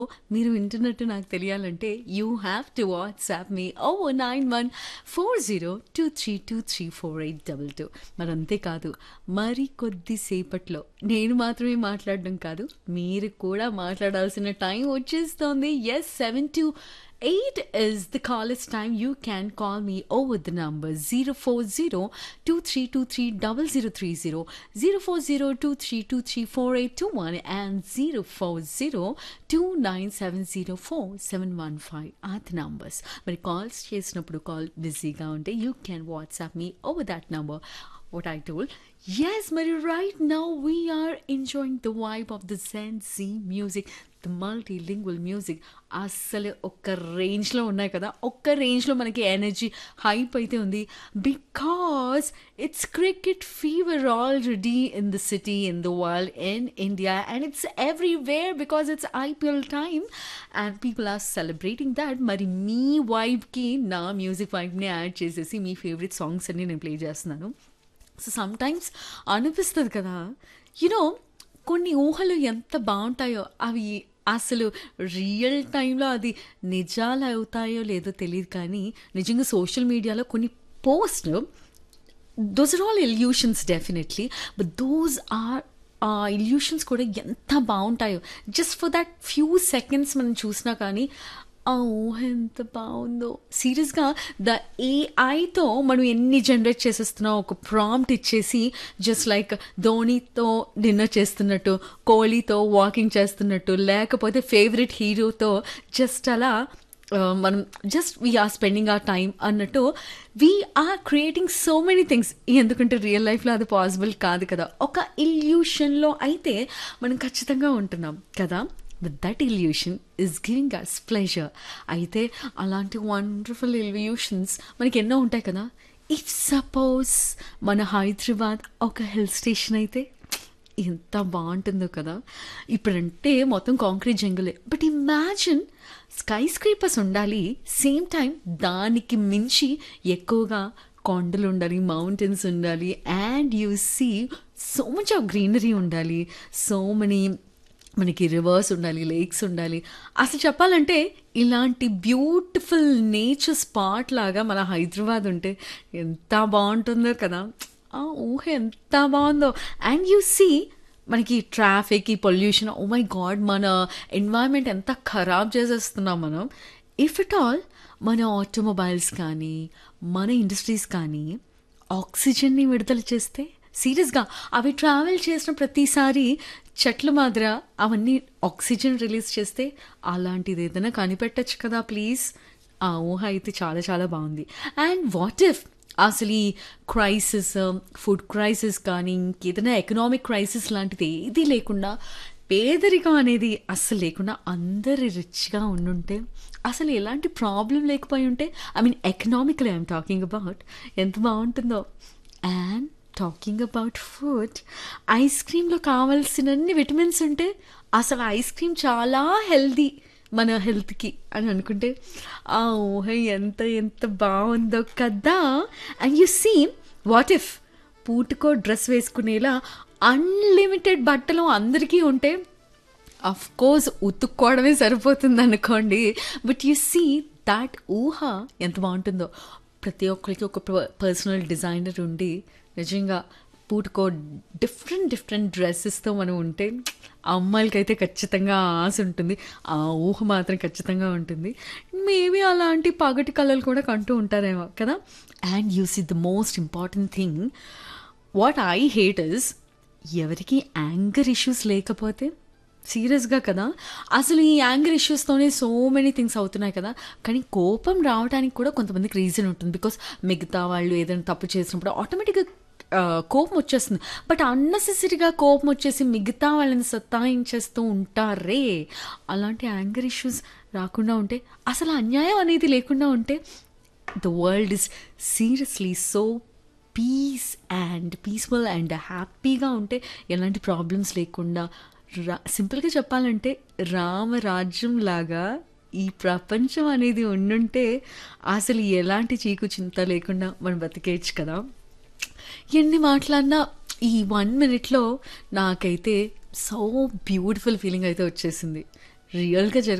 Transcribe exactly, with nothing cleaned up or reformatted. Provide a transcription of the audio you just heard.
మీరు వింటున్నట్టు నాకు తెలియాలంటే you have to WhatsApp me oh nine one four zero two three two three four eight double two మరి అంతేకాదు మరి కొద్దిసేపట్లో నేను మాత్రమే మాట్లాడడం కాదు మీరు కూడా మాట్లాడాల్సిన టైం వచ్చేస్తోంది S seven to eight is the callest time. You can call me over the number zero four zero two three two three zero zero three zero, zero four zero two three two three four eight two one and zero four zero two nine seven zero four seven one five are the numbers. మరి calls చేసినప్పుడు call బిజీగా ఉంటే you can WhatsApp me over that number. What I told. Yes, Mary, right now we are enjoying the vibe of the Zen Z music, the multilingual music. అస్సలు ఒక్క రేంజ్లో ఉన్నాయి కదా, ఒక్క రేంజ్లో మనకి ఎనర్జీ హైప్ అయితే ఉంది because it's cricket fever already in the city in the world in India and it's everywhere because it's IPL time and people are celebrating that. మరి మీ వైబ్కి నా మ్యూజిక్ వైబ్ని యాడ్ చేసేసి మీ ఫేవరెట్ సాంగ్స్ అన్ని నేను play చేస్తున్నాను. So sometimes అనిపిస్తుంది కదా, you know కొన్ని ఊహలు ఎంత బాగుంటాయో అవి అసలు రియల్ టైంలో అది నిజాలు అవుతాయో లేదో తెలియదు, కానీ నిజంగా సోషల్ మీడియాలో కొన్ని post those are all illusions definitely, but those are ఆ ఇల్యూషన్స్ కూడా ఎంత బాగుంటాయో. Just for that few seconds మనం చూసినా కానీ ఆ ఊహ ఎంత బాగుందో. సీరియస్గా ద ఏఐతో మనం ఎన్ని జనరేట్ చేసేస్తున్నాం, ఒక ప్రాంప్ట్ ఇచ్చేసి జస్ట్ లైక్ ధోనితో డిన్నర్ చేస్తున్నట్టు, కోహ్లీతో వాకింగ్ చేస్తున్నట్టు, లేకపోతే ఫేవరెట్ హీరోతో జస్ట్ అలా మనం just we are spending are time అన్నట్టు we are creating so many things. ఎందుకంటే రియల్ లైఫ్లో అది పాసిబుల్ కాదు కదా. ఒక ఇల్యూషన్లో అయితే మనం ఖచ్చితంగా ఉంటున్నాం కదా, but that illusion is giving us pleasure. అయితే అలాంటి వండర్ఫుల్ ఇల్యూషన్స్ మనకి ఎన్నో ఉంటాయి కదా. ఇఫ్ సపోజ్ మన హైదరాబాద్ ఒక హిల్ స్టేషన్ అయితే ఎంత బాగుంటుందో కదా. ఇప్పుడంటే మొత్తం concrete జంగులే, but imagine sky scrapers ఉండాలి, సేమ్ టైం దానికి మించి ఎక్కువగా కొండలు ఉండాలి, మౌంటైన్స్ ఉండాలి, and you see so much of greenery ఉండాలి, సో మెనీ మనకి రివర్స్ ఉండాలి, లేక్స్ ఉండాలి. అసలు చెప్పాలంటే ఇలాంటి బ్యూటిఫుల్ నేచర్ స్పాట్ లాగా మన హైదరాబాద్ ఉంటే ఎంత బాగుంటుందో కదా. ఆ ఊహ ఎంత బాగుందో. అండ్ యూ సీ మనకి ట్రాఫిక్, ఈ పొల్యూషన్, ఓ మై గాడ్ మన ఎన్వైరన్మెంట్ ఎంత ఖరాబ్ చేసేస్తున్నాం మనం. ఇఫ్ ఇట్ ఆల్ మన ఆటోమొబైల్స్ కానీ మన ఇండస్ట్రీస్ కానీ ఆక్సిజన్ని విడుదల చేస్తే, సీరియస్గా అవి ట్రావెల్ చేసిన ప్రతిసారి చెట్ల మాదిర అవన్నీ ఆక్సిజన్ రిలీజ్ చేస్తే అలాంటిది ఏదైనా కనిపెట్టచ్చు కదా ప్లీజ్. ఆ ఊహ అయితే చాలా చాలా బాగుంది. అండ్ వాట్ ఇఫ్ అసలు ఈ క్రైసిస్, ఫుడ్ క్రైసిస్ కానీ ఇంకేదైనా ఎకనామిక్ క్రైసిస్ లాంటిది ఏది లేకుండా, పేదరికం అనేది అస్సలు లేకుండా అందరు రిచ్గా ఉండుంటే, అసలు ఎలాంటి ప్రాబ్లం లేకపోయి ఉంటే, I mean economically I'm talking about, ఎంత బాగుంటుందో. And talking about food, ice క్రీమ్లో కావాల్సినన్ని విటమిన్స్ ఉంటే అసలు ఐస్ క్రీమ్ చాలా హెల్దీ మన హెల్త్కి అని అనుకుంటే ఆ ఊహ ఎంత ఎంత బాగుందో కదా. And you see what if పూటకో dress వేసుకునేలా unlimited బట్టలు అందరికీ ఉంటే, అఫ్ కోర్స్ ఉతుక్కోవడమే సరిపోతుంది అనుకోండి, బట్ యు సీ దాట్ ఊహ ఎంత బాగుంటుందో. ప్రతి ఒక్కరికి ఒక పర్సనల్ డిజైనర్ ఉండి నిజంగా పూటకో డిఫరెంట్ డిఫరెంట్ డ్రెస్సెస్తో మనం ఉంటే అమ్మాయిలకైతే ఖచ్చితంగా ఆశ ఉంటుంది, ఆ ఊహ మాత్రం ఖచ్చితంగా ఉంటుంది. మేబీ అలాంటి పగటి కళలు కూడా కంటూ ఉంటారేమో కదా. And you see the most important thing what I hate is, ఎవరికి యాంగర్ ఇష్యూస్ లేకపోతే, సీరియస్గా కదా, అసలు ఈ యాంగర్ ఇష్యూస్తోనే సో మెనీ థింగ్స్ అవుతున్నాయి కదా. కానీ కోపం రావడానికి కూడా కొంతమందికి రీజన్ ఉంటుంది, బికాస్ మిగతా వాళ్ళు ఏదైనా తప్పు చేసినప్పుడు ఆటోమేటిక్గా కోపం వచ్చేస్తుంది. బట్ అన్నెసెసరీగా కోపం వచ్చేసి మిగతా వాళ్ళని సత్తాయించేస్తూ ఉంటారే. అలాంటి యాంగర్ ఇష్యూస్ రాకుండా ఉంటే, అసలు అన్యాయం అనేది లేకుండా ఉంటే, the world is seriously so piece and peaceful and హ్యాపీగా ఉంటే, ఎలాంటి ప్రాబ్లమ్స్ లేకుండా, రా సింపుల్గా చెప్పాలంటే రామరాజ్యం లాగా ఈ ప్రపంచం అనేది ఉండుంటే అసలు ఎలాంటి చీకు చింత లేకుండా మనం బతికేయచ్చు కదా. ఎన్ని మాట్లాడినా ఈ వన్ మినిట్లో నాకైతే సో బ్యూటిఫుల్ ఫీలింగ్ అయితే వచ్చేసింది. రియల్‌గా